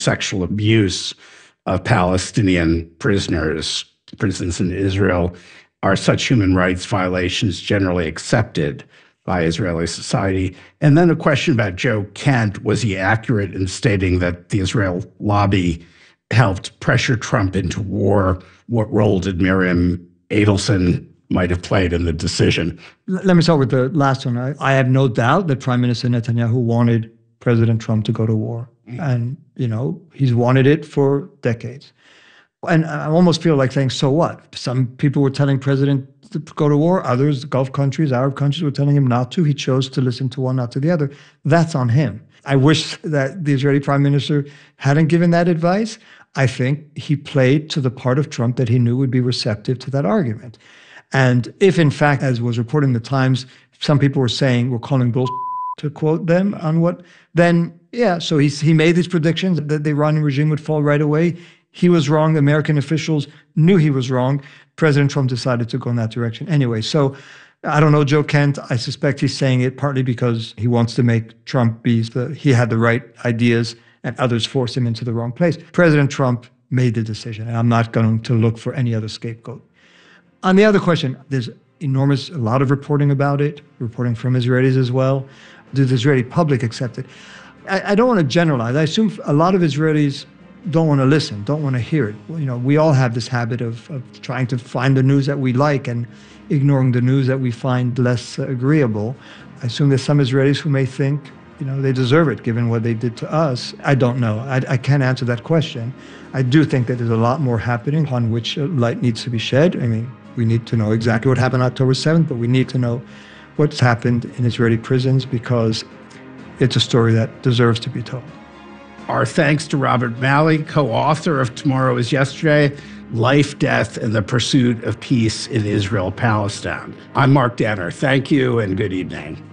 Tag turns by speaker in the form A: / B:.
A: sexual abuse of Palestinian prisoners in Israel are such human rights violations generally accepted by Israeli society? And then a question about Joe Kent. Was he accurate in stating that the Israel lobby helped pressure Trump into war? What role did Miriam Adelson might have played in the decision?
B: Let me start with the last one. I have no doubt that Prime Minister Netanyahu wanted President Trump to go to war. And, he's wanted it for decades. And I almost feel like saying, so what? Some people were telling President to go to war. Others, Gulf countries, Arab countries, were telling him not to. He chose to listen to one, not to the other. That's on him. I wish that the Israeli Prime Minister hadn't given that advice. I think he played to the part of Trump that he knew would be receptive to that argument. And if, in fact, as was reported in the Times, some people were calling bullshit, to quote them on what, then, yeah, so he made these predictions that the Iranian regime would fall right away. He was wrong. The American officials knew he was wrong. President Trump decided to go in that direction anyway. So I don't know Joe Kent. I suspect he's saying it partly because he wants to make Trump he had the right ideas and others forced him into the wrong place. President Trump made the decision, and I'm not going to look for any other scapegoat. On the other question, there's a lot of reporting about it, reporting from Israelis as well. Does the Israeli public accept it? I don't want to generalize. I assume a lot of Israelis don't want to listen, don't want to hear it. We all have this habit of trying to find the news that we like and ignoring the news that we find less agreeable. I assume there's some Israelis who may think, they deserve it given what they did to us. I don't know. I can't answer that question. I do think that there's a lot more happening on which light needs to be shed. I mean, we need to know exactly what happened October 7th, but we need to know what's happened in Israeli prisons because it's a story that deserves to be told.
A: Our thanks to Robert Malley, co-author of Tomorrow is Yesterday, Life, Death, and the Pursuit of Peace in Israel-Palestine. I'm Mark Danner. Thank you and good evening.